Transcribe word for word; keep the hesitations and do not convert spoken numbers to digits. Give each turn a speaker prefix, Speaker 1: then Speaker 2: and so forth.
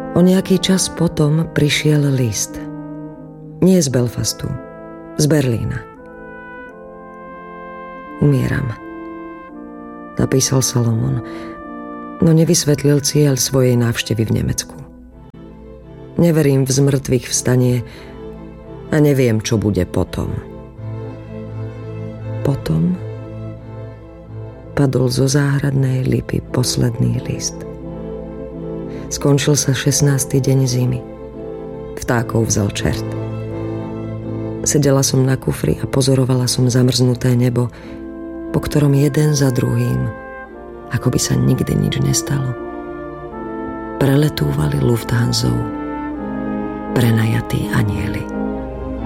Speaker 1: O nejaký čas potom prišiel list. Nie z Belfastu, z Berlína. Umieram, napísal Salomon, no nevysvetlil cieľ svojej návštevy v Nemecku. Neverím v zmrtvých vstanie a neviem, čo bude potom. Potom padol zo záhradnej lipy posledný list. Skončil sa šestnásty deň zimy. Vtákov vzal čert. Sedela som na kufri a pozorovala som zamrznuté nebo, po ktorom jeden za druhým, ako by sa nikdy nič nestalo, preletúvali Lufthansou prenajatí anjeli.